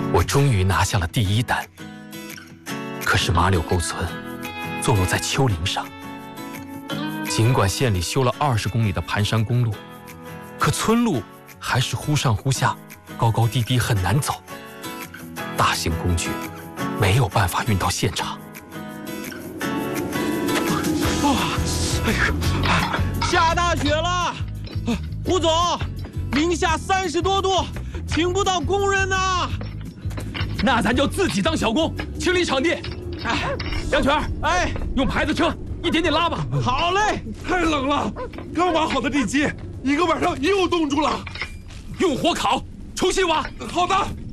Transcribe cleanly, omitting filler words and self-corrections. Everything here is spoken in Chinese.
我终于拿下了第1单。可是马柳沟村坐落在丘陵上，尽管县里修了20公里的盘山公路，可村路还是忽上忽下，高高低低，很难走。大型工具没有办法运到现场。 下大雪了，胡总，零下30多度，请不到工人呐。 那咱就自己当小工，清理场地。杨全，用牌子车一点点拉吧。 好嘞。 太冷了，刚挖好的地基，1个晚上又冻住了。 用火烤，重新挖。 好的。